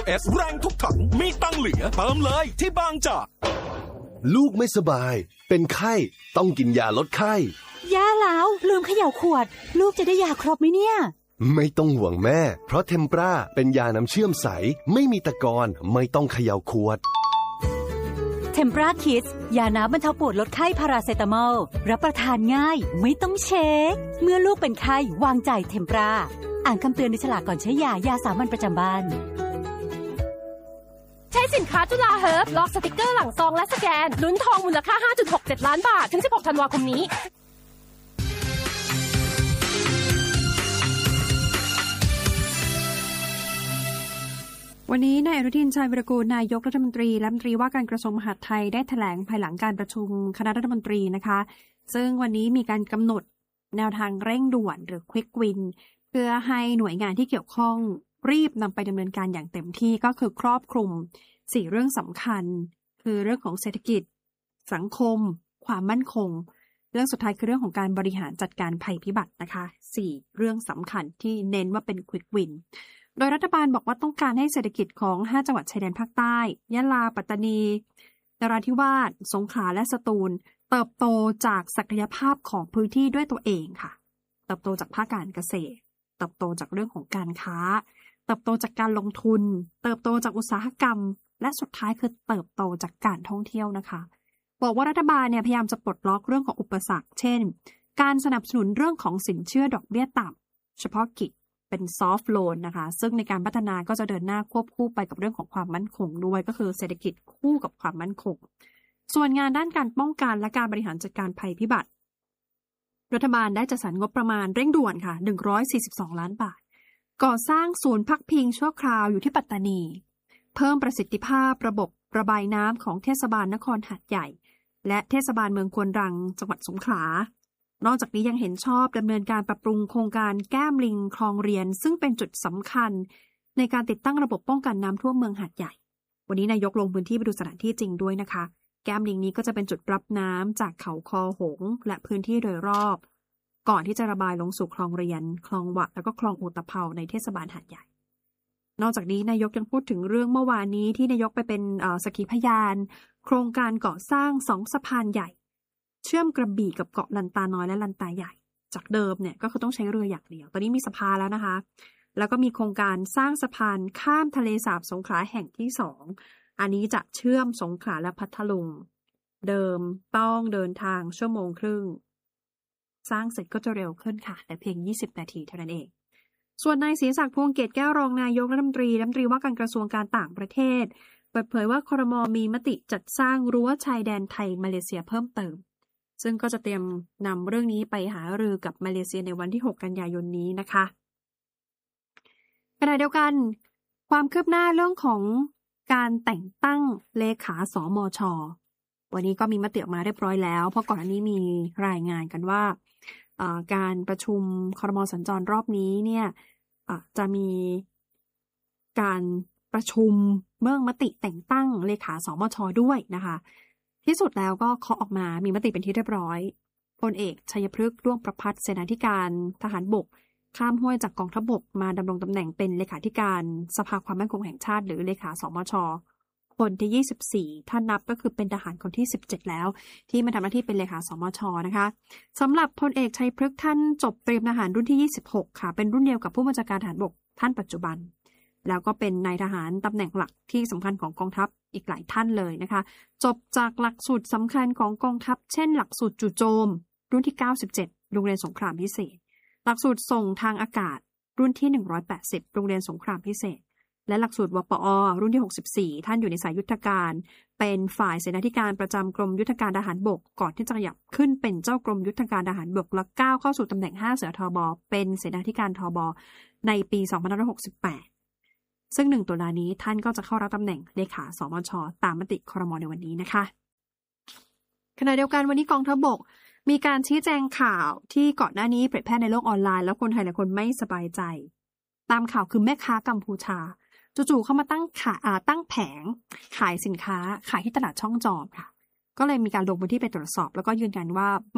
SOS แรงทุกถังมีตังเหลือเติมเลยที่บางจากลูกไม่สบายเป็นไข้ต้องกินยาลดไข้แย่แล้วลืมเขย่าขวดลูกจะได้ยาครบไหมเนี่ยไม่ต้องห่วงแม่เพราะเทมปราเป็นยาน้ำเชื่อมใสไม่มีตะกอนไม่ต้องเขย่าขวดเทมปราคิดยาน้ำบรรเทาปวดลดไข้พาราเซตามอลรับประทานง่ายไม่ต้องเช็คเมื่อลูกเป็นไข้วางใจเทมปราอ่านคำเตือนในฉลากก่อนใช้ยาสามัญประจำบ้านใช้สินค้าจุฬาเฮิร์บลอกสติกเกอร์หลังซองและสแกนลุ้นทองมูลค่า 5.67 ล้านบาทถึง 16 ธันวาคมนี้วันนี้นายอนุทินชาญวิรากูลนายกรัฐมนตรีและรัฐมนตรีว่าการกระทรวงมหาดไทยได้แถลงภายหลังการประชุมคณะรัฐมนตรีนะคะซึ่งวันนี้มีการกำหนดแนวทางเร่งด่วนหรือ Quick Win เพื่อให้หน่วยงานที่เกี่ยวข้องรีบนำไปดำเนินการอย่างเต็มที่ก็คือครอบคลุม4เรื่องสำคัญคือเรื่องของเศรษฐกิจสังคมความมั่นคงเรื่องสุดท้ายคือเรื่องของการบริหารจัดการภัยพิบัตินะคะ4เรื่องสำคัญที่เน้นว่าเป็น Quick Winโดยรัฐบาลบอกว่าต้องการให้เศรษฐกิจของ5จังหวัดชายแดนภาคใต้ยะลาปัตตานีนราธิวาสสงขลาและสตูลเติบโตจากศักยภาพของพื้นที่ด้วยตัวเองค่ะเติบโตจากภาคการเกษตรเติบโตจากเรื่องของการค้าเติบโตจากการลงทุนเติบโตจากอุตสาหกรรมและสุดท้ายคือเติบโตจากการท่องเที่ยวนะคะบอกว่ารัฐบาลเนี่ยพยายามจะปลดล็อกเรื่องของอุปสรรคเช่นการสนับสนุนเรื่องของสินเชื่อดอกเบี้ยต่ำเฉพาะกิจเป็นซอฟท์โลนนะคะซึ่งในการพัฒนาก็จะเดินหน้าควบคู่ไปกับเรื่องของความมั่นคงด้วยก็คือเศรษฐกิจคู่กับความมั่นคงส่วนงานด้านการป้องกันและการบริหารจัดการภัยพิบัติรัฐบาลได้จัดสรรงบประมาณเร่งด่วนค่ะ142ล้านบาทก่อสร้างศูนย์พักพิงชั่วคราวอยู่ที่ปัตตานีเพิ่มประสิทธิภาพระบบระบายน้ำของเทศบาลนครหาดใหญ่และเทศบาลเมืองควนรังจังหวัดสงขลานอกจากนี้ยังเห็นชอบดำเนินการปรับปรุงโครงการแก้มลิงคลองเรียนซึ่งเป็นจุดสำคัญในการติดตั้งระบบป้องกันน้ำท่วมเมืองหาดใหญ่วันนี้นายกลงพื้นที่ไปดูสถานที่จริงด้วยนะคะแก้มลิงนี้ก็จะเป็นจุดรับน้ำจากเขาคอหงและพื้นที่โดยรอบก่อนที่จะระบายลงสู่คลองเรียนคลองวะแล้วก็คลองอุตภเปาในเทศบาลหาดใหญ่นอกจากนี้นายกยังพูดถึงเรื่องเมื่อวานนี้ที่นายกไปเป็นสักขีพยานโครงการก่อสร้าง2สะพานใหญ่เชื่อมกระบี่กับเกาะลันตาน้อยและลันตาใหญ่จากเดิมเนี่ยก็คือต้องใช้เรืออย่างเดียวตอนนี้มีสะพานแล้วนะคะแล้วก็มีโครงการสร้างสะพานข้ามทะเลสาบสงขลาแห่งที่2อันนี้จะเชื่อมสงขลาและพัทลุงเดิมต้องเดินทาง1.5 ชั่วโมงสร้างเสร็จก็จะเร็วขึ้นค่ะแต่เพียง20นาทีเท่านั้นเองส่วนนายศรีศักดิ์พวงเกตแก้วรองนายกรัฐมนตรีว่าการกระทรวงการต่างประเทศเปิดเผยว่าครม.มีมติจัดสร้างรั้วชายแดนไทยมาเลเซียเพิ่มเติมซึ่งก็จะเตรียมนำเรื่องนี้ไปหารือกับมาเลเซียในวันที่6กันยายนนี้นะคะขณะเดียวกันความคืบหน้าเรื่องของการแต่งตั้งเลขาสมช.วันนี้ก็มีมติออกมาเรียบร้อยแล้วเพราะก่อนหน้านี้มีรายงานกันว่าการประชุมครม.สัญจรรอบนี้เนี่ยจะมีการประชุมเรื่องมติแต่งตั้งเลขาสมช.ด้วยนะคะที่สุดแล้วก็เคาะออกมามีมติเป็นที่เรียบร้อยพลเอกชัยพฤกษ์ด้วงประภัสเสนาธิการทหารบกข้ามห้วยจากกองทัพบกมาดำรงตำแหน่งเป็นเลขาธิการสภาความมั่นคงแห่งชาติหรือเลขาสมช.คนที่24ถ้านับก็คือเป็นทหารคนที่17แล้วที่มาทำหน้าที่เป็นเลขาสมช.นะคะสำหรับพลเอกชัยพฤกษ์ท่านจบเตรียมทหารรุ่นที่26ค่ะเป็นรุ่นเดียวกับผู้บัญชาการทหารบกท่านปัจจุบันแล้วก็เป็นนายทหารตำแหน่งหลักที่สำคัญของกองทัพอีกหลายท่านเลยนะคะจบจากหลักสูตรสำคัญของกองทัพเช่นหลักสูตรจู่โจมรุ่นที่97โรงเรียนสงครามพิเศษหลักสูตรส่งทางอากาศรุ่นที่180โรงเรียนสงครามพิเศษและหลักสูตรวปอรุ่นที่64ท่านอยู่ในสายยุทธการเป็นฝ่ายเสนาธิการประจำกรมยุทธการทหารบกก่อนที่จะขยับขึ้นเป็นเจ้ากรมยุทธการทหารบกและก้าวเข้าสู่ตำแหน่ง5เสือทบเป็นเสนาธิการทบในปี2568ซึ่ง1ตุลานี้ท่านก็จะเข้ารับตำแหน่งเลขาสมช.ตามมติครม.ในวันนี้นะคะขณะเดียวกันวันนี้กองทัพบกมีการชี้แจงข่าวที่ก่อนหน้านี้เผยแพร่ในโลกออนไลน์แล้วคนไทยหลายคนไม่สบายใจตามข่าวคือแม่ค้ากัมพูชาจู่ๆเข้ามาตั้งแผงขายสินค้าขายที่ตลาดช่องจอมค่ะก็เลยมีการลงพื้นที่ไปตรวจสอบแล้วก็ยืนยันว่า